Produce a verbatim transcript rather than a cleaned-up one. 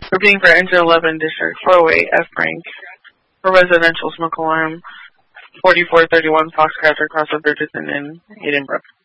Repeating for Engine eleven, District four oh eight, F Frank. For residential smoke alarm, forty-four thirty-one Foxcatcher across the Bridgerton in Edinburgh.